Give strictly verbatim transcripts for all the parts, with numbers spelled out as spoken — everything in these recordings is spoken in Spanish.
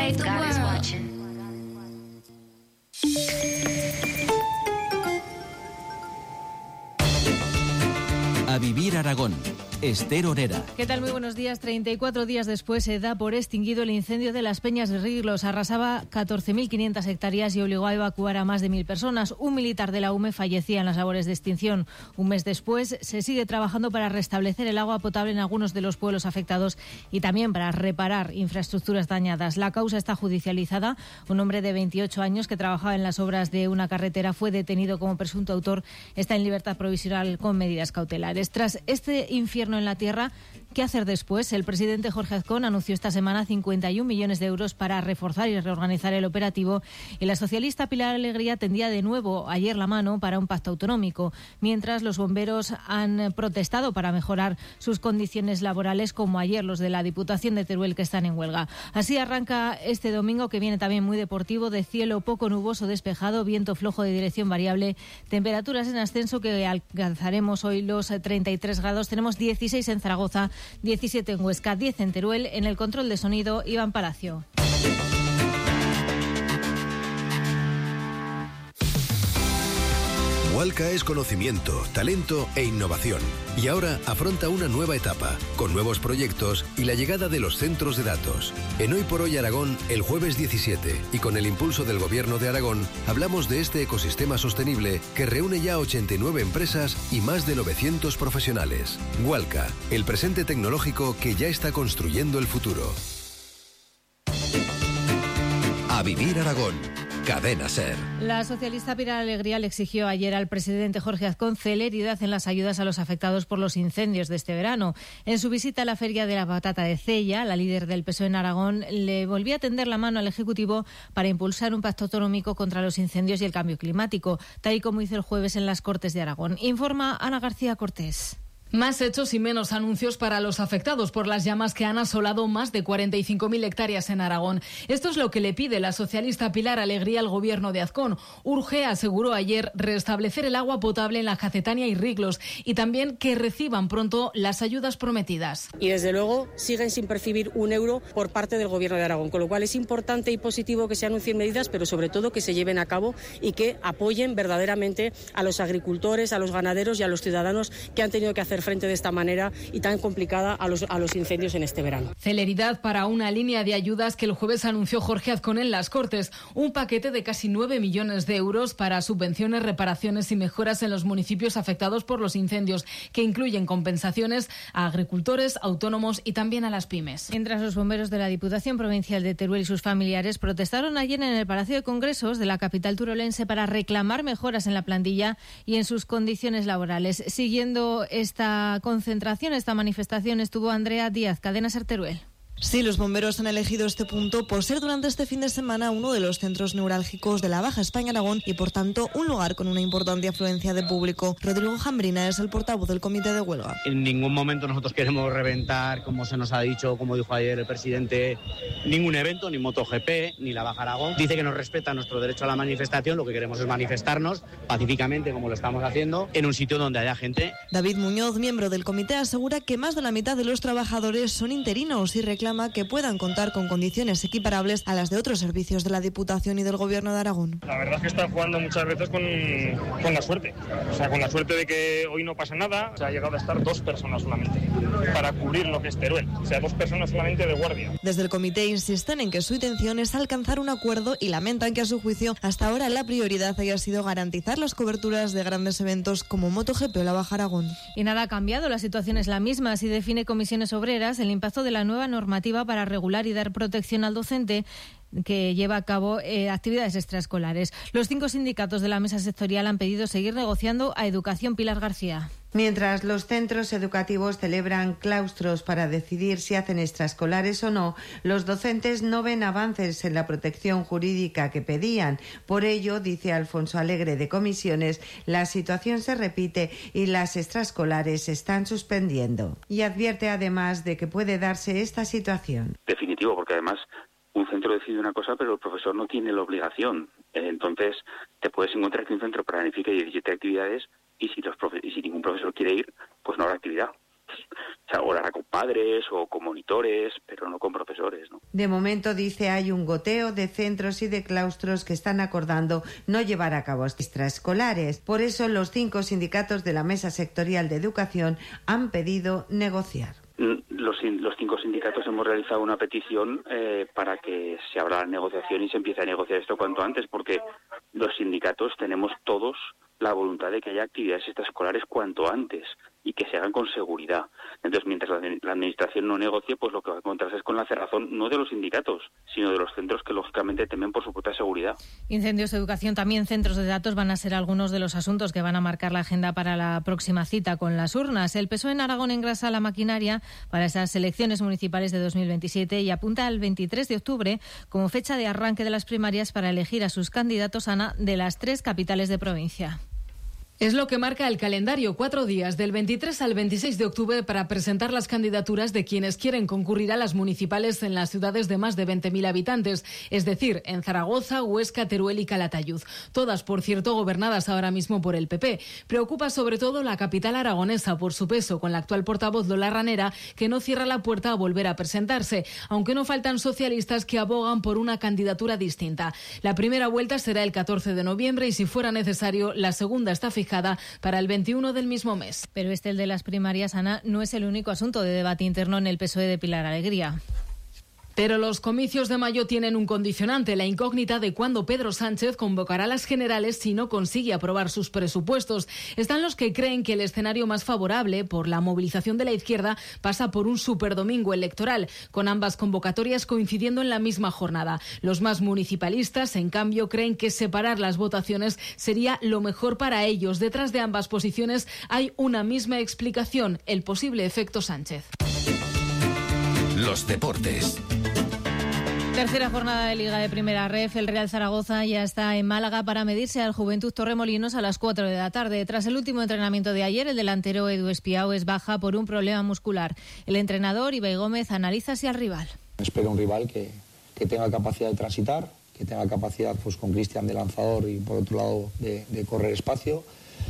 save the world. God is watching. A vivir Aragón. Esther Orera. ¿Qué tal? Muy buenos días. treinta y cuatro días después se da por extinguido el incendio de las Peñas de Riglos. Arrasaba catorce mil quinientas hectáreas y obligó a evacuar a más de mil personas. Un militar de la U M E fallecía en las labores de extinción. Un mes después se sigue trabajando para restablecer el agua potable en algunos de los pueblos afectados y también para reparar infraestructuras dañadas. La causa está judicializada. Un hombre de veintiocho años que trabajaba en las obras de una carretera fue detenido como presunto autor. Está en libertad provisional con medidas cautelares. Tras este infierno en la tierra, ¿qué hacer después? El presidente Jorge Azcón anunció esta semana cincuenta y un millones de euros para reforzar y reorganizar el operativo y la socialista Pilar Alegría tendía de nuevo ayer la mano para un pacto autonómico, mientras los bomberos han protestado para mejorar sus condiciones laborales, como ayer los de la Diputación de Teruel que están en huelga. Así arranca este domingo, que viene también muy deportivo, de cielo poco nuboso despejado, viento flojo de dirección variable, temperaturas en ascenso que alcanzaremos hoy los treinta y tres grados. Tenemos dieciséis en Zaragoza, diecisiete en Huesca, diez en Teruel. En el control de sonido, Iván Palacio. Walca es conocimiento, talento e innovación. Y ahora afronta una nueva etapa, con nuevos proyectos y la llegada de los centros de datos. En Hoy por Hoy Aragón, el jueves diecisiete, y con el impulso del Gobierno de Aragón, hablamos de este ecosistema sostenible que reúne ya ochenta y nueve empresas y más de novecientos profesionales. Walca, el presente tecnológico que ya está construyendo el futuro. A vivir Aragón. Cadena SER. La socialista Pilar Alegría le exigió ayer al presidente Jorge Azcón celeridad en las ayudas a los afectados por los incendios de este verano. En su visita a la Feria de la Patata de Cella, la líder del P S O E en Aragón le volvió a tender la mano al Ejecutivo para impulsar un pacto autonómico contra los incendios y el cambio climático, tal y como hizo el jueves en las Cortes de Aragón. Informa Ana García Cortés. Más hechos y menos anuncios para los afectados por las llamas que han asolado más de cuarenta y cinco mil hectáreas en Aragón. Esto es lo que le pide la socialista Pilar Alegría al gobierno de Azcón. Urge, aseguró ayer, restablecer el agua potable en la Jacetania y Riglos y también que reciban pronto las ayudas prometidas. Y desde luego siguen sin percibir un euro por parte del gobierno de Aragón, con lo cual es importante y positivo que se anuncien medidas, pero sobre todo que se lleven a cabo y que apoyen verdaderamente a los agricultores, a los ganaderos y a los ciudadanos que han tenido que hacer frente de esta manera y tan complicada a los, a los incendios en este verano. Celeridad para una línea de ayudas que el jueves anunció Jorge Azcón en las Cortes. Un paquete de casi nueve millones de euros para subvenciones, reparaciones y mejoras en los municipios afectados por los incendios, que incluyen compensaciones a agricultores, autónomos y también a las pymes. Mientras los bomberos de la Diputación Provincial de Teruel y sus familiares protestaron ayer en el Palacio de Congresos de la capital turolense para reclamar mejoras en la plantilla y en sus condiciones laborales. Siguiendo esta concentración, esta manifestación, estuvo Andrea Díaz, Cadena SER Teruel. Sí, los bomberos han elegido este punto por ser durante este fin de semana uno de los centros neurálgicos de la Baja España-Aragón y, por tanto, un lugar con una importante afluencia de público. Rodrigo Jambrina es el portavoz del comité de huelga. En ningún momento nosotros queremos reventar, como se nos ha dicho, como dijo ayer el presidente, ningún evento, ni MotoGP, ni la Baja Aragón. Dice que nos respeta nuestro derecho a la manifestación, lo que queremos es manifestarnos pacíficamente, como lo estamos haciendo, en un sitio donde haya gente. David Muñoz, miembro del comité, asegura que más de la mitad de los trabajadores son interinos y reclama que puedan contar con condiciones equiparables a las de otros servicios de la Diputación y del Gobierno de Aragón. La verdad es que están jugando muchas veces con, con la suerte, o sea, con la suerte de que hoy no pasa nada. Se ha llegado a estar dos personas solamente para cubrir lo que es Teruel, o sea, dos personas solamente de guardia. Desde el comité insisten en que su intención es alcanzar un acuerdo y lamentan que, a su juicio, hasta ahora la prioridad haya sido garantizar las coberturas de grandes eventos como MotoGP o la Baja Aragón. Y nada ha cambiado, la situación es la misma. Así define Comisiones Obreras el impacto de la nueva normativa para regular y dar protección al docente que lleva a cabo eh, actividades extraescolares. Los cinco sindicatos de la mesa sectorial han pedido seguir negociando a Educación. Pilar García. Mientras los centros educativos celebran claustros para decidir si hacen extraescolares o no, los docentes no ven avances en la protección jurídica que pedían. Por ello, dice Alfonso Alegre de Comisiones, la situación se repite y las extraescolares se están suspendiendo. Y advierte además de que puede darse esta situación. Definitivo, porque además un centro decide una cosa, pero el profesor no tiene la obligación. Entonces, te puedes encontrar que un centro planifique diecisiete actividades y si, los profe- y si ningún profesor quiere ir, pues no habrá actividad. o sea, o hará con padres o con monitores, pero no con profesores, ¿no? De momento, dice, hay un goteo de centros y de claustros que están acordando no llevar a cabo extraescolares. Por eso, los cinco sindicatos de la Mesa Sectorial de Educación han pedido negociar. Los, los cinco sindicatos hemos realizado una petición eh, para que se abra la negociación y se empiece a negociar esto cuanto antes, porque los sindicatos tenemos todos la voluntad de que haya actividades extraescolares cuanto antes y que se hagan con seguridad. Entonces, mientras la, la administración no negocie, pues lo que va a encontrarse es con la cerrazón no de los sindicatos, sino de los centros que lógicamente temen por su propia seguridad. Incendios, educación, también centros de datos van a ser algunos de los asuntos que van a marcar la agenda para la próxima cita con las urnas. El P S O E en Aragón engrasa la maquinaria para esas elecciones municipales de dos mil veintisiete y apunta al veintitrés de octubre como fecha de arranque de las primarias para elegir a sus candidatos, Ana, de las tres capitales de provincia. Es lo que marca el calendario, cuatro días, del veintitrés al veintiséis de octubre, para presentar las candidaturas de quienes quieren concurrir a las municipales en las ciudades de más de veinte mil habitantes, es decir, en Zaragoza, Huesca, Teruel y Calatayud. Todas, por cierto, gobernadas ahora mismo por el P P. Preocupa sobre todo la capital aragonesa por su peso, con la actual portavoz Lola Ranera, que no cierra la puerta a volver a presentarse, aunque no faltan socialistas que abogan por una candidatura distinta. La primera vuelta será el catorce de noviembre y, si fuera necesario, la segunda está fijada para el veintiuno del mismo mes. Pero este, el de las primarias, Ana, no es el único asunto de debate interno en el P S O E de Pilar Alegría. Pero los comicios de mayo tienen un condicionante, la incógnita de cuándo Pedro Sánchez convocará las generales si no consigue aprobar sus presupuestos. Están los que creen que el escenario más favorable por la movilización de la izquierda pasa por un superdomingo electoral, con ambas convocatorias coincidiendo en la misma jornada. Los más municipalistas, en cambio, creen que separar las votaciones sería lo mejor para ellos. Detrás de ambas posiciones hay una misma explicación: el posible efecto Sánchez. Los deportes. Tercera jornada de Liga de Primera Ref. El Real Zaragoza ya está en Málaga para medirse al Juventud Torremolinos a las cuatro de la tarde. Tras el último entrenamiento de ayer, el delantero Edu Espiao es baja por un problema muscular. El entrenador, Ibai Gómez, analiza así al rival. Espero un rival que, que tenga capacidad de transitar, que tenga capacidad, pues, con Cristian de lanzador y por otro lado de, de correr espacio.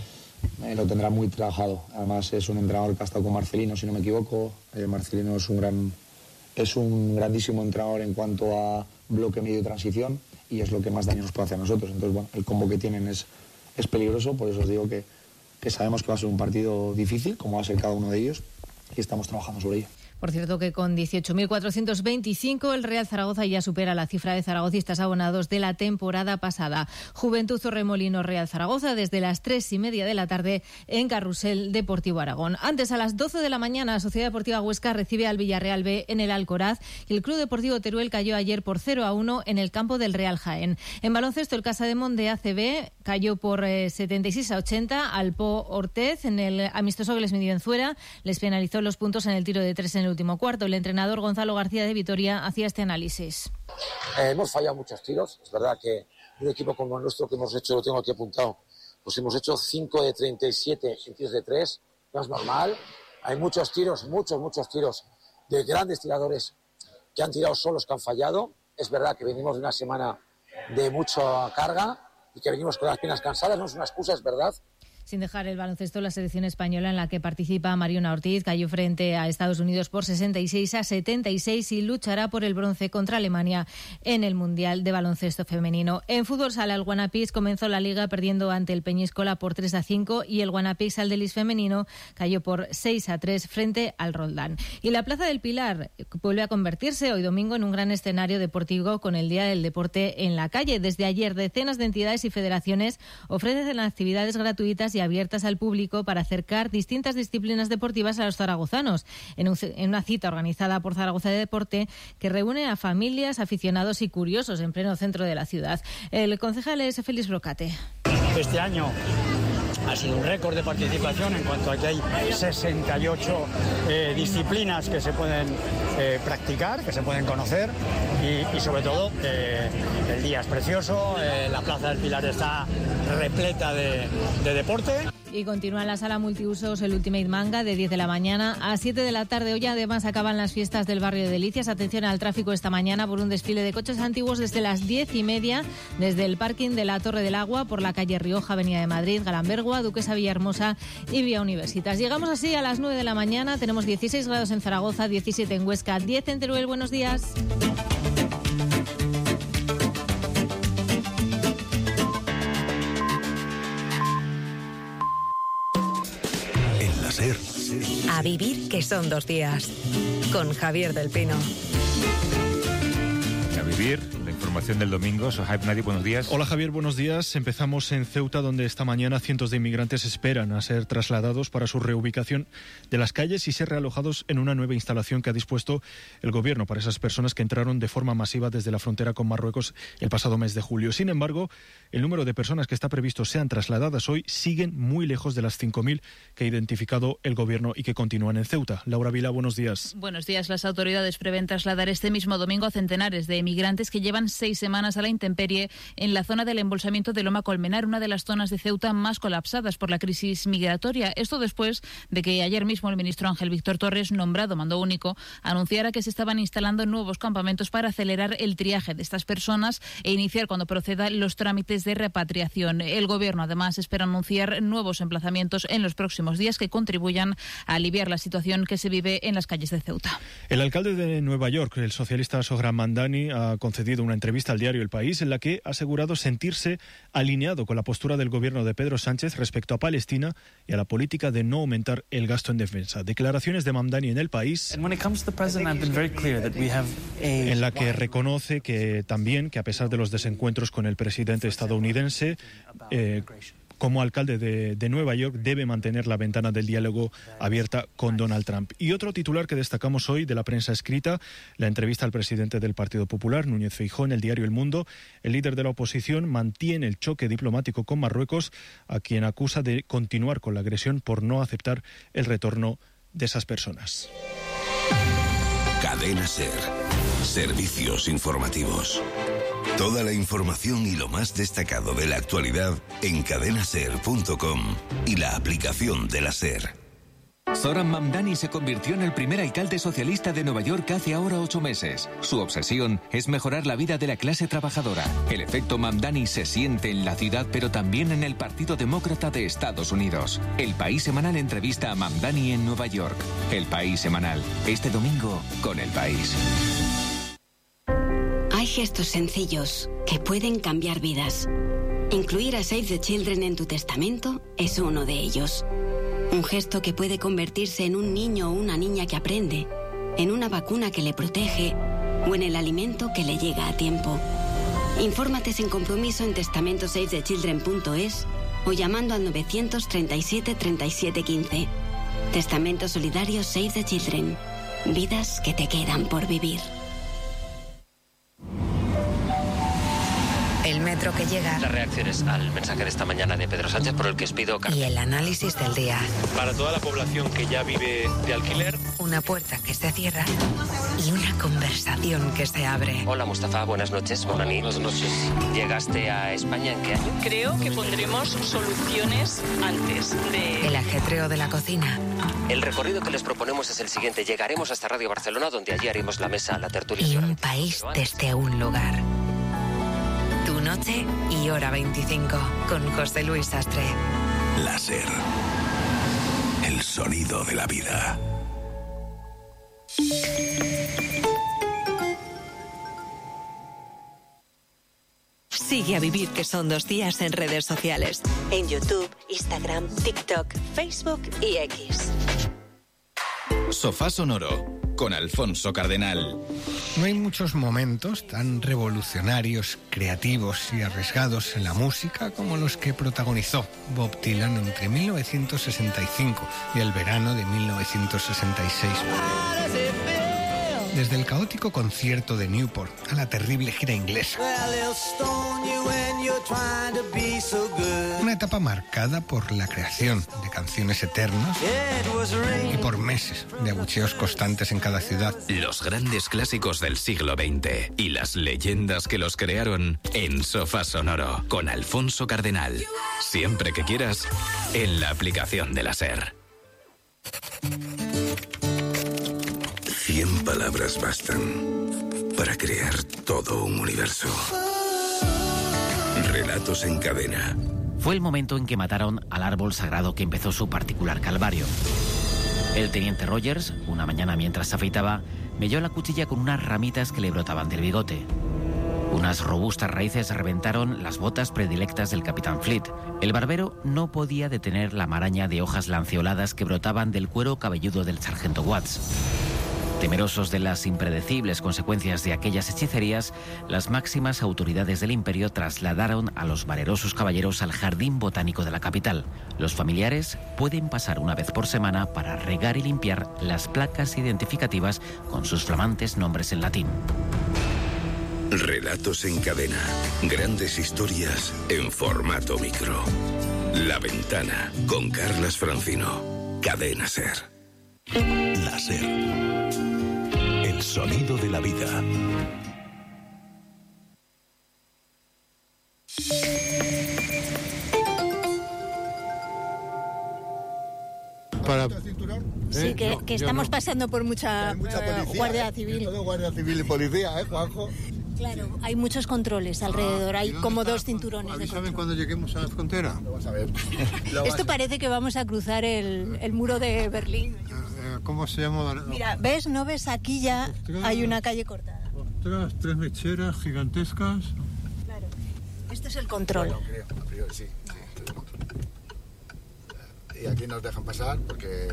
Eh, lo tendrá muy trabajado. Además, es un entrenador que ha estado con Marcelino, si no me equivoco. Eh, Marcelino es un gran... Es un grandísimo entrenador en cuanto a bloque medio y transición, y es lo que más daño nos puede hacer a nosotros. Entonces, bueno, el combo que tienen es, es peligroso, por eso os digo que, que sabemos que va a ser un partido difícil, como va a ser cada uno de ellos, y estamos trabajando sobre ello. Por cierto, que con dieciocho mil cuatrocientos veinticinco el Real Zaragoza ya supera la cifra de zaragocistas abonados de la temporada pasada. Juventud Torremolinos Real Zaragoza desde las tres y media de la tarde en Carrusel Deportivo Aragón. Antes, a las doce de la mañana, la Sociedad Deportiva Huesca recibe al Villarreal B en el Alcoraz y el Club Deportivo Teruel cayó ayer por cero a uno en el campo del Real Jaén. En baloncesto, el Casademón de A C B cayó por eh, setenta y seis a ochenta al Po Ortez. En el amistoso que les midió en Zuera, les penalizó los puntos en el tiro de tres en el último cuarto. El entrenador Gonzalo García de Vitoria hacía este análisis. Eh, hemos fallado muchos tiros. Es verdad que un equipo como el nuestro que hemos hecho, lo tengo aquí apuntado, pues hemos hecho cinco de treinta y siete en tiros de tres. No es normal. Hay muchos tiros, muchos, muchos tiros de grandes tiradores que han tirado solos, que han fallado. Es verdad que venimos de una semana de mucha carga y que venimos con las piernas cansadas. No es una excusa, es verdad. Sin dejar el baloncesto, la selección española en la que participa Mariona Ortiz cayó frente a Estados Unidos por sesenta y seis a setenta y seis y luchará por el bronce contra Alemania en el Mundial de Baloncesto Femenino. En fútbol sala, el Guanapix comenzó la liga perdiendo ante el Peñíscola por tres a cinco y el Guanapix Aldelis femenino cayó por seis a tres frente al Roldán. Y la Plaza del Pilar vuelve a convertirse hoy domingo en un gran escenario deportivo con el Día del Deporte en la calle. Desde ayer, decenas de entidades y federaciones ofrecen actividades gratuitas y abiertas al público para acercar distintas disciplinas deportivas a los zaragozanos, en, un, en una cita organizada por Zaragoza de Deporte que reúne a familias, aficionados y curiosos en pleno centro de la ciudad. El concejal es Félix Brocate. Este año ha sido un récord de participación en cuanto a que hay sesenta y ocho eh, disciplinas que se pueden eh, practicar, que se pueden conocer y, y sobre todo eh, el día es precioso, eh, la Plaza del Pilar está repleta de, de deporte. Y continúa en la sala multiusos el Ultimate Manga de diez de la mañana a siete de la tarde. Hoy además acaban las fiestas del barrio de Delicias. Atención al tráfico esta mañana por un desfile de coches antiguos desde las diez y media, desde el parking de la Torre del Agua, por la calle Rioja, Avenida de Madrid, Galambergua, Duquesa Villahermosa y Vía Universitas. Llegamos así a las nueve de la mañana. Tenemos dieciséis grados en Zaragoza, diecisiete en Huesca, diez en Teruel. Buenos días. A vivir, que son dos días. Con Javier del Pino. A vivir, la información del domingo. Sohaib Nadi, buenos días. Hola Javier, buenos días. Empezamos en Ceuta, donde esta mañana cientos de inmigrantes esperan a ser trasladados para su reubicación de las calles y ser realojados en una nueva instalación que ha dispuesto el gobierno para esas personas que entraron de forma masiva desde la frontera con Marruecos el pasado mes de julio. Sin embargo, el número de personas que está previsto sean trasladadas hoy siguen muy lejos de las cinco mil que ha identificado el gobierno y que continúan en Ceuta. Laura Vila, buenos días. Buenos días. Las autoridades prevén trasladar este mismo domingo a centenares de inmigrantes que llevan seis semanas a la intemperie en la zona del embolsamiento de Loma Colmenar, una de las zonas de Ceuta más colapsadas por la crisis migratoria. Esto después de que ayer mismo el ministro Ángel Víctor Torres, nombrado mando único, anunciara que se estaban instalando nuevos campamentos para acelerar el triaje de estas personas e iniciar cuando proceda los trámites de repatriación. El gobierno además espera anunciar nuevos emplazamientos en los próximos días que contribuyan a aliviar la situación que se vive en las calles de Ceuta. El alcalde de Nueva York, el socialista Sohran Mamdani, ha concedido una entrevista al diario El País en la que ha asegurado sentirse alineado con la postura del gobierno de Pedro Sánchez respecto a Palestina y a la política de no aumentar el gasto en defensa. Declaraciones de Mamdani en El País, en la que reconoce que también que a pesar de los desencuentros con el presidente estadounidense, eh, como alcalde de, de Nueva York debe mantener la ventana del diálogo abierta con Donald Trump. Y otro titular que destacamos hoy de la prensa escrita, la entrevista al presidente del Partido Popular, Núñez Feijóo, en el diario El Mundo. El líder de la oposición mantiene el choque diplomático con Marruecos, a quien acusa de continuar con la agresión por no aceptar el retorno de esas personas. Cadena SER. Servicios informativos. Toda la información y lo más destacado de la actualidad en cadena ser punto com y la aplicación de la SER. Zohran Mamdani se convirtió en el primer alcalde socialista de Nueva York hace ahora ocho meses. Su obsesión es mejorar la vida de la clase trabajadora. El efecto Mamdani se siente en la ciudad, pero también en el Partido Demócrata de Estados Unidos. El País Semanal entrevista a Mamdani en Nueva York. El País Semanal, este domingo con El País. Hay gestos sencillos que pueden cambiar vidas. Incluir a Save the Children en tu testamento es uno de ellos. Un gesto que puede convertirse en un niño o una niña que aprende, en una vacuna que le protege o en el alimento que le llega a tiempo. Infórmate sin compromiso en testamento save the children punto es o llamando al novecientos treinta y siete treinta y siete quince. Testamento solidario Save the Children. Vidas que te quedan por vivir. El metro que llega. Las reacciones al mensaje de esta mañana de Pedro Sánchez por el que os pido carta. Y el análisis del día. Para toda la población que ya vive de alquiler. Una puerta que se cierra y una conversación que se abre. Hola Mustafa, buenas noches. Bonani. Buenas noches. ¿Llegaste a España en qué año? Creo que pondremos soluciones antes de... El ajetreo de la cocina. El recorrido que les proponemos es el siguiente. Llegaremos hasta Radio Barcelona, donde allí haremos la mesa, la tertulia. Y un país desde un lugar. Tu noche y hora veinticinco con José Luis Sastre. La SER. El sonido de la vida. Sigue a vivir, que son dos días en redes sociales. En YouTube, Instagram, TikTok, Facebook y X. Sofá Sonoro con Alfonso Cardenal. No hay muchos momentos tan revolucionarios, creativos y arriesgados en la música como los que protagonizó Bob Dylan entre mil novecientos sesenta y cinco y el verano de mil novecientos sesenta y seis. Desde el caótico concierto de Newport a la terrible gira inglesa. Una etapa marcada por la creación de canciones eternas y por meses de abucheos constantes en cada ciudad. Los grandes clásicos del siglo veinte y las leyendas que los crearon en Sofá Sonoro con Alfonso Cardenal. Siempre que quieras, en la aplicación de la SER. Cien palabras bastan para crear todo un universo. Relatos en cadena. Fue el momento en que mataron al árbol sagrado que empezó su particular calvario. El teniente Rogers, una mañana mientras se afeitaba, melló la cuchilla con unas ramitas que le brotaban del bigote. Unas robustas raíces reventaron las botas predilectas del capitán Fleet. El barbero no podía detener la maraña de hojas lanceoladas que brotaban del cuero cabelludo del sargento Watts. Temerosos de las impredecibles consecuencias de aquellas hechicerías, las máximas autoridades del imperio trasladaron a los valerosos caballeros al jardín botánico de la capital. Los familiares pueden pasar una vez por semana para regar y limpiar las placas identificativas con sus flamantes nombres en latín. Relatos en cadena. Grandes historias en formato micro. La Ventana con Carlas Francino. Cadena SER. La SER. El sonido de la vida. Para... Sí, que, no, que estamos no. pasando por mucha, mucha eh, policía, guardia ¿eh? civil. Todo guardia civil y policía, ¿eh, Juanjo? Claro, hay muchos controles alrededor, hay como dos cinturones. Avísame cuando lleguemos a la frontera. Lo vas a ver. Lo vas Esto a... parece que vamos a cruzar el, el muro de Berlín. ¿Cómo se llama? Mira, ¿ves? ¿No ves? Aquí ya Ostras, hay una calle cortada. Ostras, tres mecheras gigantescas. Claro. Esto es el control. Bueno, creo, a priori sí, sí, este es el control. Y aquí nos dejan pasar porque...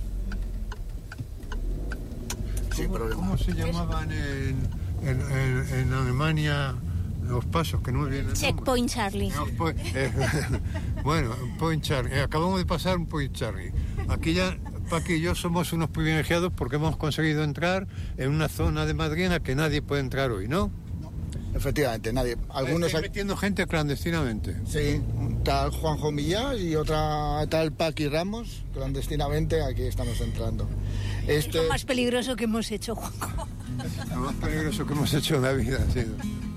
Sin ¿Cómo, problema. ¿Cómo se llamaban en, en, en, en Alemania los pasos que no me vienen? Checkpoint Charlie. No, pues, eh, bueno, Point Charlie. Eh, acabamos de pasar un Point Charlie. Aquí ya... Paqui y yo somos unos privilegiados porque hemos conseguido entrar en una zona de Madrid en la que nadie puede entrar hoy, ¿no? No, efectivamente, nadie. Algunos Están metiendo gente clandestinamente. Sí, tal Juanjo Millás y otra tal Paqui Ramos, clandestinamente aquí estamos entrando. Este... Es lo más peligroso que hemos hecho, Juanjo. Lo más peligroso que hemos hecho en la vida ha sido.